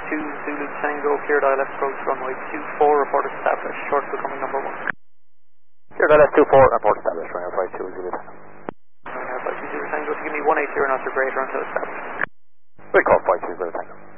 Zulu Tango, cleared ILS approach runway 24, report established, short becoming number 1. Cleared ILS 24, report established, runway 52 Zulu Tango. Runway 52 Zulu Tango, if you give me 180 knots or greater until established. We call 52 Zulu Tango.